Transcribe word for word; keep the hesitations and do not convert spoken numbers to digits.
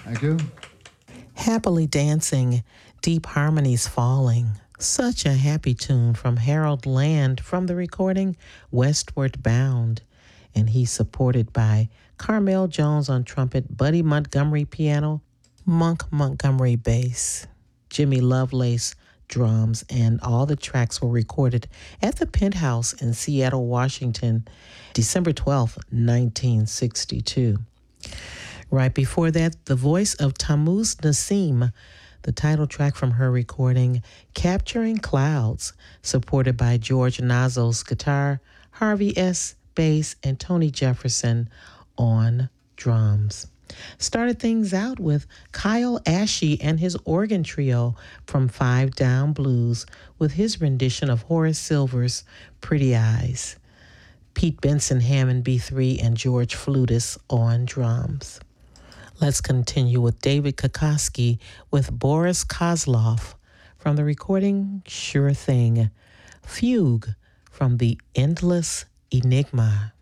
Thank you. Happily Dancing, Deep Harmonies Falling. Such a happy tune from Harold Land from the recording Westward Bound. And he's supported by Carmel Jones on trumpet, Buddy Montgomery piano, Monk Montgomery bass, Jimmy Lovelace drums, and all the tracks were recorded at the Penthouse in Seattle, Washington, December twelfth, nineteen sixty-two. Right before that, the voice of Tammuz Nassim, the title track from her recording, Capturing Clouds, supported by George Nazo's guitar, Harvey S. bass, and Tony Jefferson on drums. Started things out with Kyle Ashe and his organ trio from Five Down Blues with his rendition of Horace Silver's Pretty Eyes. Pete Benson Hammond B three and George Flutis on drums. Let's continue with David Kokoski with Boris Kozlov from the recording Sure Thing. Fugue from the Endless Enigma.